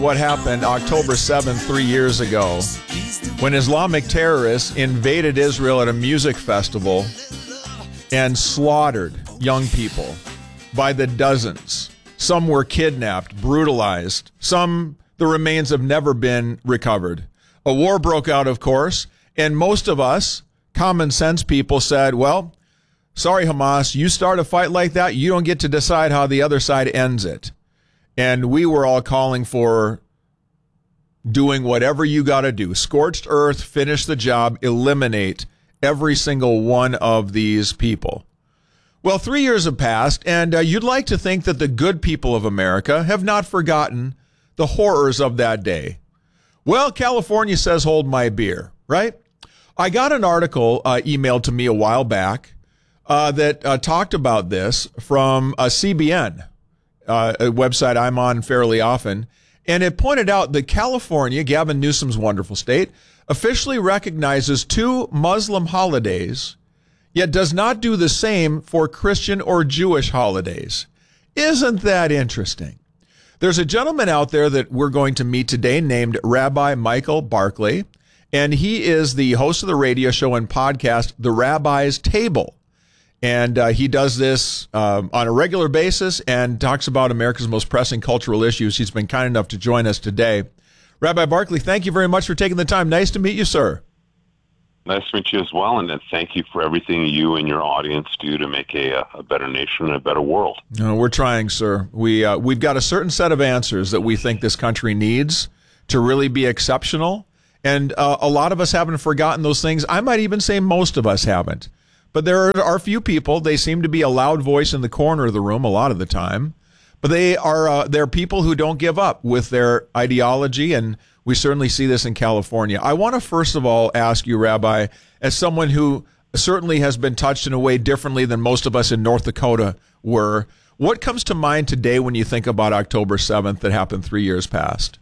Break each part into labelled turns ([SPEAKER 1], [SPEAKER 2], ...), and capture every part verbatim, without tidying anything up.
[SPEAKER 1] What happened October seventh, three years ago, when Islamic terrorists invaded Israel at a music festival and slaughtered young people by the dozens. Some were kidnapped, brutalized. Some, the remains have never been recovered. A war broke out, of course, and most of us, common sense people, said, well, sorry, Hamas, you start a fight like that, you don't get to decide how the other side ends it. And we were all calling for doing whatever you got to do. Scorched earth, finish the job, eliminate every single one of these people. Well, three years have passed, and uh, you'd like to think that the good people of America have not forgotten the horrors of that day. Well, California says hold my beer, right? I got an article uh, emailed to me a while back uh, that uh, talked about this from uh, C B N. Uh, a website I'm on fairly often, and it pointed out that California, Gavin Newsom's wonderful state, officially recognizes two Muslim holidays, yet does not do the same for Christian or Jewish holidays. Isn't that interesting? There's a gentleman out there that we're going to meet today named Rabbi Michael Barkley, and he is the host of the radio show and podcast, The Rabbi's Table. And uh, he does this um, on a regular basis and talks about America's most pressing cultural issues. He's been kind enough to join us today. Rabbi Barkley, thank you very much for taking the time. Nice to meet you, sir.
[SPEAKER 2] Nice to meet you as well, and thank you for everything you and your audience do to make a, a better nation and a better world.
[SPEAKER 1] No, we're trying, sir. We, uh, we've got a certain set of answers that we think this country needs to really be exceptional, and uh, a lot of us haven't forgotten those things. I might even say most of us haven't. But there are a few people, they seem to be a loud voice in the corner of the room a lot of the time, but they are uh, they're people who don't give up with their ideology, and we certainly see this in California. I want to first of all ask you, Rabbi, as someone who certainly has been touched in a way differently than most of us in North Dakota were, what comes to mind today when you think about October seventh that happened three years past?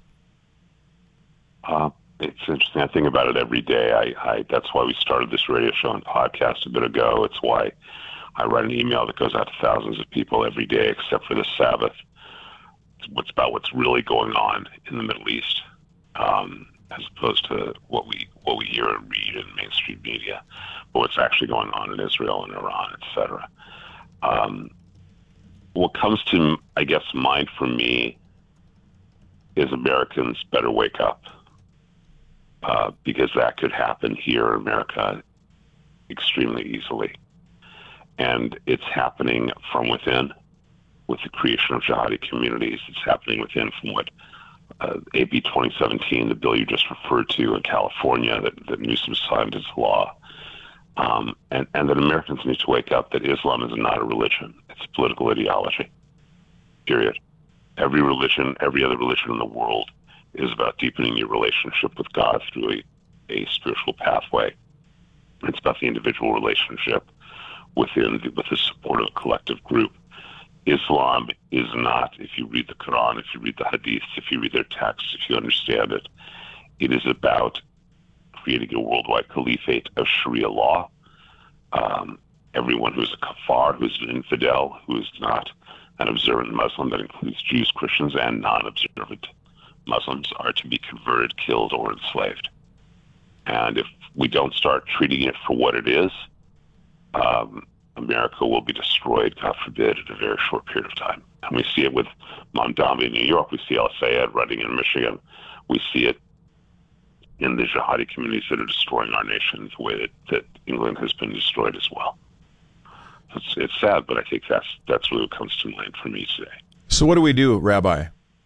[SPEAKER 2] Uh It's interesting. I think about it every day. I, I that's why we started this radio show and podcast a bit ago. It's why I write an email that goes out to thousands of people every day, except for the Sabbath. It's what's about what's really going on in the Middle East, um, as opposed to what we what we hear and read in mainstream media, but what's actually going on in Israel and Iran, et cetera. Um, what comes to, I guess, mind for me is Americans better wake up. Uh, because that could happen here in America extremely easily. And it's happening from within with the creation of jihadi communities. It's happening within from what uh, A B twenty seventeen, the bill you just referred to in California, that, that Newsom signed into law. Um, and, and that Americans need to wake up that Islam is not a religion. It's a political ideology, period. Every religion, every other religion in the world is about deepening your relationship with God through a, a spiritual pathway. It's about the individual relationship within the, with the support of a collective group. Islam is not, if you read the Quran, if you read the Hadith, if you read their texts, if you understand it, it is about creating a worldwide caliphate of Sharia law. Um, everyone who's a kafar, who's an infidel, who is not an observant Muslim, that includes Jews, Christians, and non-observant Muslims, are to be converted, killed, or enslaved. And if we don't start treating it for what it is, um, America will be destroyed, God forbid, in a very short period of time. And we see it with Mamdani in New York. We see El Sayed running in Michigan. We see it in the jihadi communities that are destroying our nation the way that, that England has been destroyed as well. It's, it's sad, but I think that's, that's really what comes to mind for me today.
[SPEAKER 1] So what do we do, Rabbi?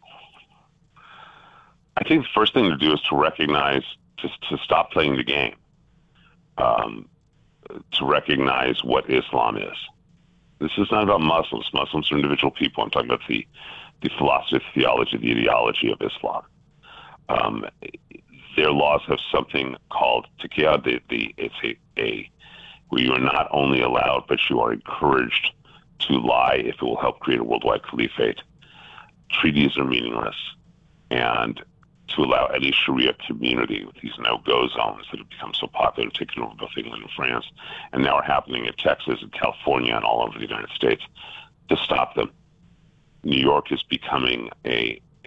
[SPEAKER 2] I think the first thing to do is to recognize, to, to stop playing the game, um, to recognize what Islam is. This is not about Muslims. Muslims are individual people. I'm talking about the, the philosophy, the theology, the ideology of Islam. Um, their laws have something called taqiyya. The, the, it's a, a where you are not only allowed, but you are encouraged to lie if it will help create a worldwide caliphate. Treaties are meaningless. And to allow any Sharia community with these no-go zones that have become so popular, taken over both England and France, and now are happening in Texas and California and all over the United States, to stop them. New York is becoming a, a,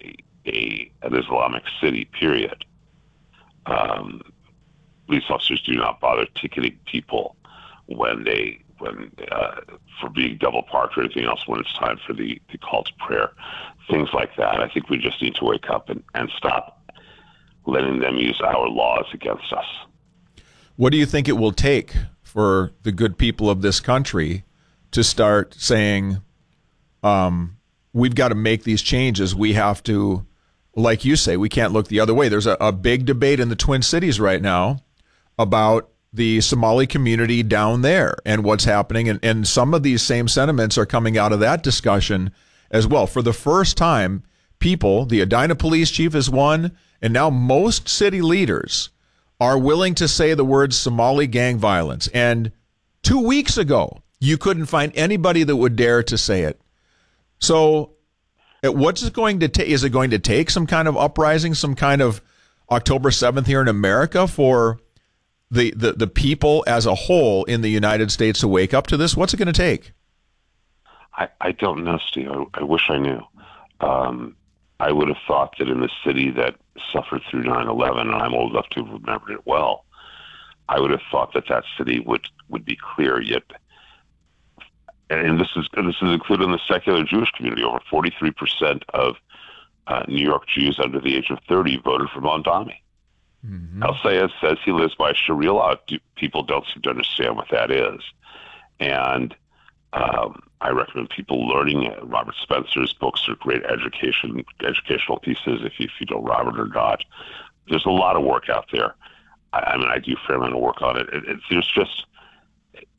[SPEAKER 2] a an Islamic city, period. Um, police officers do not bother ticketing people when they when uh, for being double parked or anything else when it's time for the, the call to prayer, things like that. I think we just need to wake up and, and stop letting them use our laws against us.
[SPEAKER 1] What do you think it will take for the good people of this country to start saying, um, we've got to make these changes? We have to, like you say, we can't look the other way. There's a, a big debate in the Twin Cities right now about the Somali community down there and what's happening. And, and some of these same sentiments are coming out of that discussion as well. For the first time, people, the Edina police chief is one, and now most city leaders are willing to say the words Somali gang violence. And two weeks ago, you couldn't find anybody that would dare to say it. So what's it going to take? Is it going to take some kind of uprising, some kind of October seventh here in America for the, the, the people as a whole in the United States to wake up to this? What's it going to take?
[SPEAKER 2] I, I don't know, Steve. I, I wish I knew. Um, I would have thought that in the city that suffered through nine eleven, and I'm old enough to have remembered it well, I would have thought that that city would, would be clear. Yet, and this is this is included in the secular Jewish community. Over forty-three percent of uh, New York Jews under the age of thirty voted for Mondami. Mm-hmm. El-Sayed says he lives by Sharia law. People don't seem to understand what that is. And um, I recommend people learning it. Robert Spencer's books are great education educational pieces if you, if you know Robert or not. There's a lot of work out there. I, I mean, I do a fair amount of work on it. it it's, there's just